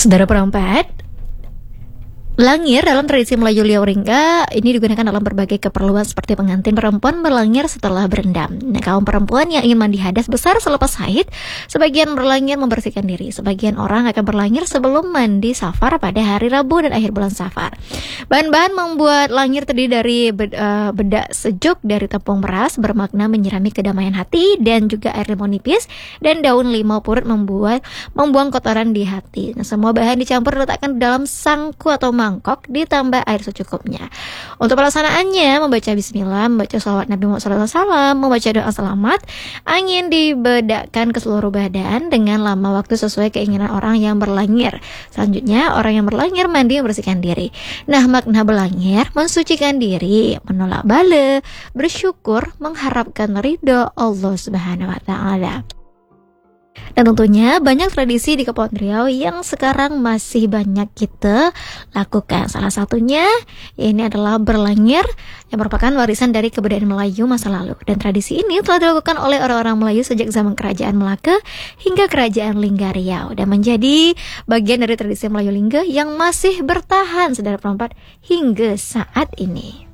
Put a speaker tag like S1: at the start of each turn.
S1: Saudara perempat, Langir dalam tradisi Melayu Liau Ringga ini digunakan dalam berbagai keperluan seperti pengantin perempuan berlangir setelah berendam. Nah, kaum perempuan yang ingin mandi hadas besar selepas haid, sebagian berlangir membersihkan diri. Sebagian orang akan berlangir sebelum mandi safar pada hari Rabu dan akhir bulan safar. Bahan-bahan membuat langir terdiri dari bedak sejuk dari tepung beras bermakna menyirami kedamaian hati, dan juga air limau nipis dan daun limau purut membuang kotoran di hati. Nah, semua bahan dicampur diletakkan dalam sangku atau mangkok ditambah air secukupnya. Untuk pelaksanaannya membaca bismillah, membaca shalawat Nabi Muhammad SAW, membaca doa selamat. Angin dibedakkan ke seluruh badan dengan lama waktu sesuai keinginan orang yang berlangir. Selanjutnya orang yang berlangir mandi membersihkan diri. Nah, makna berlangir mensucikan diri, menolak bala, bersyukur, mengharapkan ridho Allah Subhanahu wa taala. Dan tentunya banyak tradisi di Kepulauan Riau yang sekarang masih banyak kita lakukan. Salah satunya ini adalah berlangir yang merupakan warisan dari kebudayaan Melayu masa lalu. Dan tradisi ini telah dilakukan oleh orang-orang Melayu sejak zaman Kerajaan Melaka hingga Kerajaan Lingga Riau, dan menjadi bagian dari tradisi Melayu Lingga yang masih bertahan, saudara perempat, hingga saat ini.